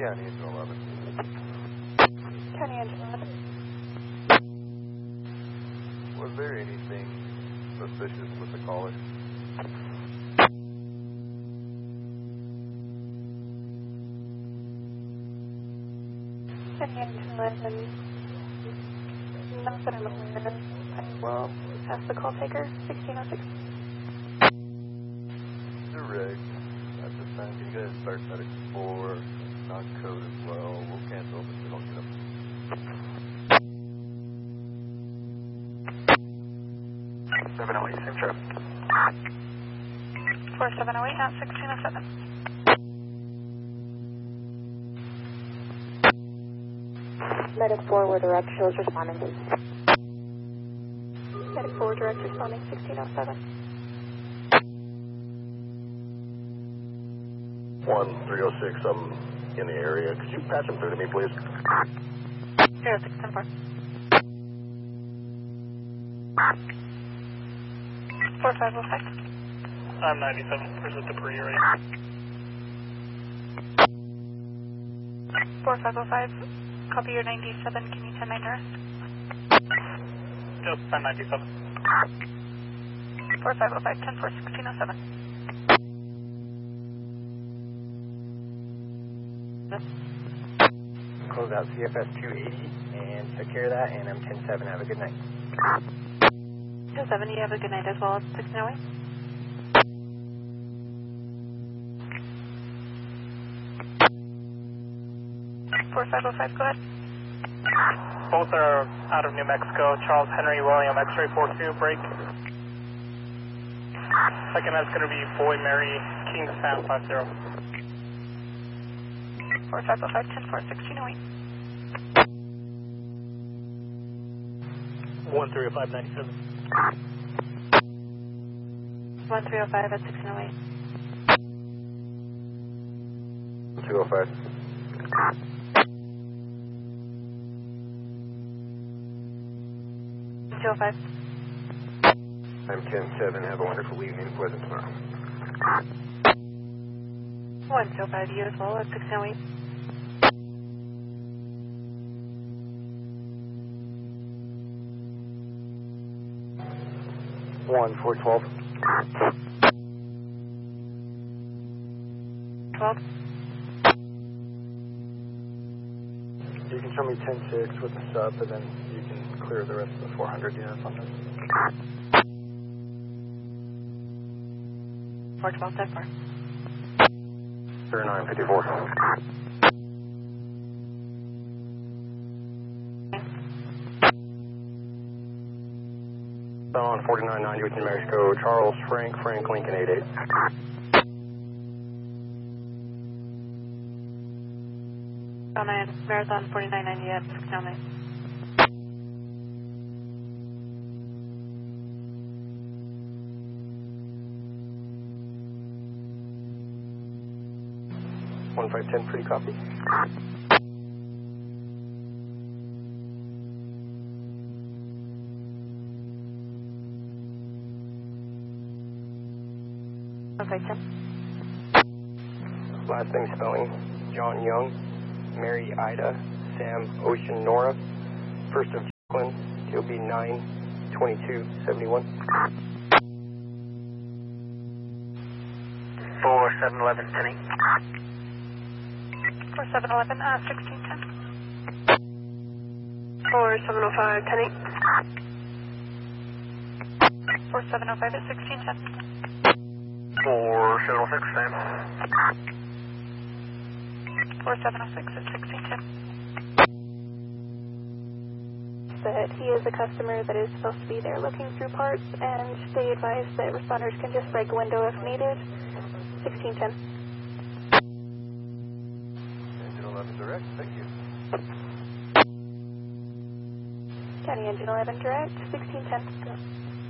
County Engine 11. County Engine 11. Was there anything suspicious with the caller? County Engine 11. Not that I'm aware of. I will ask the call taker, 1606. Direct. At this time, can you guys start medic 4, non-code as well? We'll cancel if we don't get them. 708, same trip. 4708 at 1607. Medic 4, we're direct, shows responding. Medic 4, direct responding, 1607. 1306, I'm in the area. Could you patch him through to me, please? 0610 4. 4505. I'm 97. Where's the debris right? 4505. Copy your 97. Can you 10-9 direct? Just 1097. 4505 10-4 1607. Close out CFS 280 and took care of that, and I'm 10-7. Have a good night. 10-7, you have a good night as well. 1608. Go ahead. Both are out of New Mexico. Charles Henry William X-ray 42, break. Second, that's going to be Boy Mary King Sam 50. 4505 10-4 1608. 130597. 1305 at 1608. 205. 205. I'm 10-7. Have a wonderful evening. Pleasant tomorrow. 105 you as well at 1608. 412. 12. You can show me 10-6 with the sub, and then you can clear the rest of the 400 units on this. 412 10-4. 0954. On 4990 with New Mexico, Charles Frank Lincoln 88. Marathon 4990 at 1609. 1510, pretty copy. Okay, 10. Last name spelling, John Young, Mary Ida, Sam Ocean Nora, 1st of Jacqueline, it'll be 9/22/71. 4711, 10-8. 4711 1610. 4705, 10-8. 4705 at 1610. 4706, same. 4706 at 1610. That he is a customer that is supposed to be there looking through parts, and they advise that responders can just break a window if needed. 1610. Engine 11 direct, thank you. County Engine 11 direct, 1610.